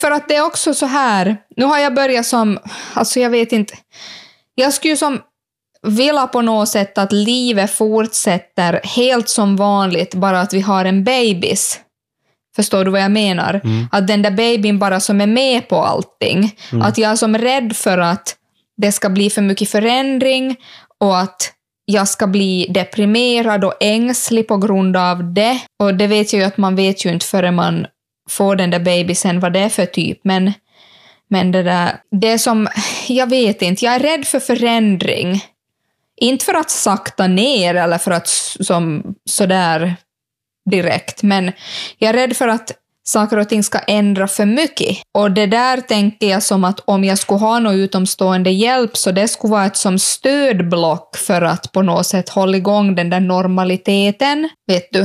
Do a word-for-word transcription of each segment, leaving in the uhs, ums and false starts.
För att det är också så här, nu har jag börjat som, alltså jag vet inte, jag skulle ju som vilja på något sätt att livet fortsätter helt som vanligt, bara att vi har en babys. Förstår du vad jag menar? Mm. Att den där babyn bara som är med på allting. Mm. Att jag är som rädd för att det ska bli för mycket förändring och att jag ska bli deprimerad och ängslig på grund av det. Och det vet jag ju att man vet ju inte förrän man får den där babysen vad det är för typ. Men, men det där, det som, jag vet inte, jag är rädd för förändring. Inte för att sakta ner eller för att som sådär direkt, men jag är rädd för att saker och ting ska ändra för mycket. Och det där tänker jag som att om jag skulle ha någon utomstående hjälp så det skulle vara ett som stödblock för att på något sätt hålla igång den där normaliteten, vet du.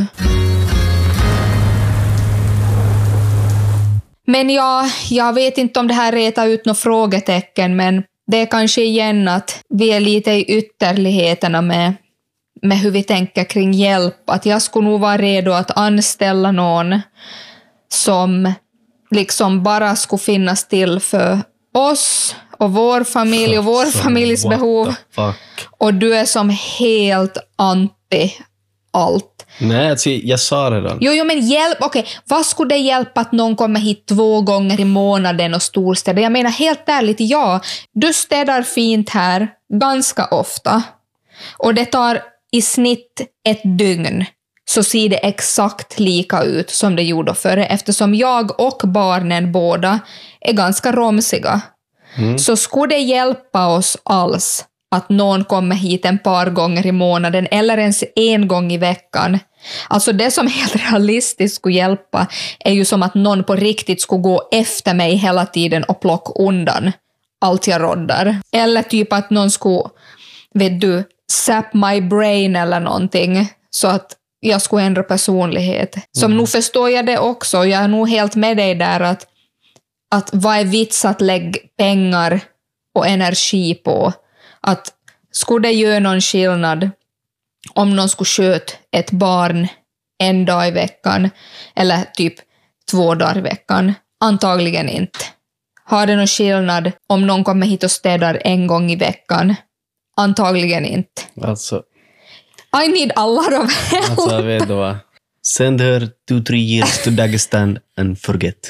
Men ja, jag vet inte om det här retar ut några frågetecken, men det är kanske igen att vi är lite i ytterligheterna med, med hur vi tänker kring hjälp. Att jag skulle nog vara redo att anställa någon som liksom bara skulle finnas till för oss och vår familj och vår Så, familjs what behov. the fuck? Och du är som helt anti allt. Nej, alltså, jag sa redan. Jo, jo, men hjälp, okej. Okay. Vad skulle det hjälpa att någon kommer hit två gånger i månaden och storstäder? Jag menar helt ärligt, ja. Du städar fint här ganska ofta. Och det tar i snitt ett dygn. Så ser det exakt lika ut som det gjorde före. Eftersom jag och barnen båda är ganska romsiga. Mm. Så skulle det hjälpa oss alls att någon kommer hit en par gånger i månaden eller ens en gång i veckan. Alltså det som helt realistiskt skulle hjälpa är ju som att någon på riktigt skulle gå efter mig hela tiden och plocka undan allt jag roddar. Eller typ att någon skulle, vet du, sap my brain eller någonting så att jag skulle ändra personlighet. Som mm. nu förstår jag det också. Jag är nog helt med dig där att, att vad är vits att lägga pengar och energi på? Att skulle det göra någon skillnad om någon skulle sköta ett barn en dag i veckan eller typ två dagar i veckan? Antagligen inte. Har det någon skillnad om någon kommer hit och städar en gång i veckan? Antagligen inte. Alltså, I need a lot of help. Alltså, vet du vad? Send her two, three years to Dagestan and forget.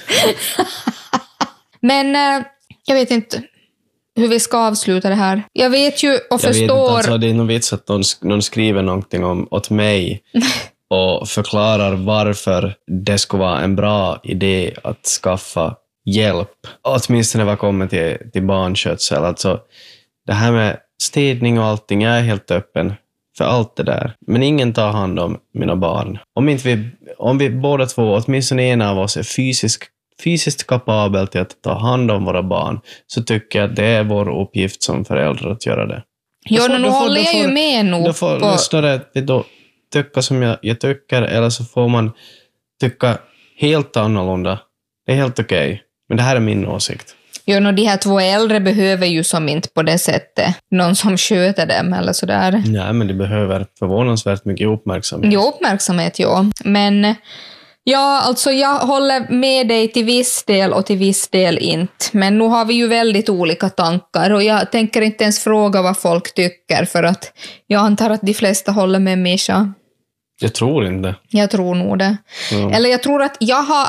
Men äh, jag vet inte hur vi ska avsluta det här. Jag vet ju och jag förstår... Vet inte, alltså, det är nog vits att någon, någon skriver någonting om, åt mig och förklarar varför det skulle vara en bra idé att skaffa hjälp. Åtminstone vad kommer till, till barnskötsel. Alltså, det här med städning och allting, jag är helt öppen för allt det där. Men ingen tar hand om mina barn. Om, inte vi, om vi båda två, åtminstone en av oss, är fysiskt, fysiskt kapabel till att ta hand om våra barn, så tycker jag att det är vår uppgift som föräldrar att göra det. Jo, får, nu får, håller jag får, ju med nog. Då får på... lyssnare då tycka som jag, jag tycker, eller så får man tycka helt annorlunda. Det är helt okej. Okay. Men det här är min åsikt. Jo, no, de här två äldre behöver ju som inte på det sättet någon som sköter dem eller sådär. Nej, men de behöver förvånansvärt mycket uppmärksamhet. Jo, uppmärksamhet, ja. Men ja, alltså jag håller med dig till viss del och till viss del inte. Men nu har vi ju väldigt olika tankar och jag tänker inte ens fråga vad folk tycker för att jag antar att de flesta håller med Misha. Jag tror inte. Jag tror nog det. Ja. Eller jag tror att jag har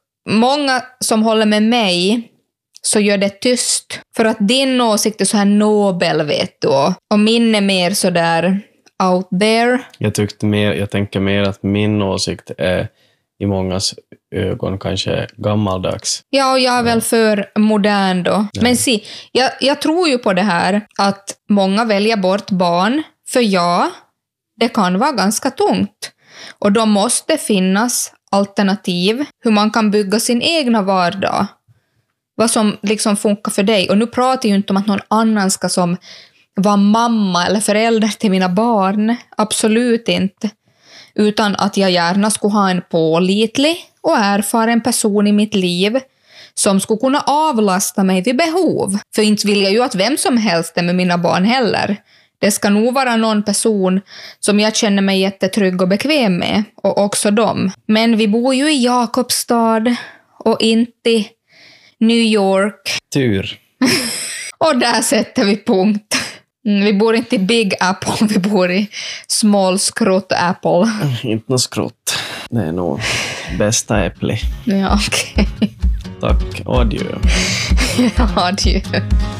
många som håller med mig, så gör det tyst. För att din åsikt är så här nobel, vet du. Och min är mer så där out there. Jag, tyckte mer, jag tänker mer att min åsikt är i mångas ögon kanske gammaldags. Ja, och jag är väl för modern då. Ja. Men se, jag, jag tror ju på det här att många väljer bort barn. För ja, det kan vara ganska tungt. Och då måste finnas alternativ hur man kan bygga sin egna vardag. Vad som liksom funkar för dig. Och nu pratar jag ju inte om att någon annan ska som vara mamma eller förälder till mina barn. Absolut inte. Utan att jag gärna skulle ha en pålitlig och erfaren person i mitt liv som skulle kunna avlasta mig vid behov. För inte vill jag ju att vem som helst är med mina barn heller. Det ska nog vara någon person som jag känner mig jättetrygg och bekväm med. Och också dem. Men vi bor ju i Jakobstad och inte New York. Tur. Och där sätter vi punkt. Mm, vi bor inte i Big Apple, vi bor i Small Skrott Apple. Inte något skrott. Det är nog bästa äppli. Ja, okej. Okay. Tack. Adjö. Adjö.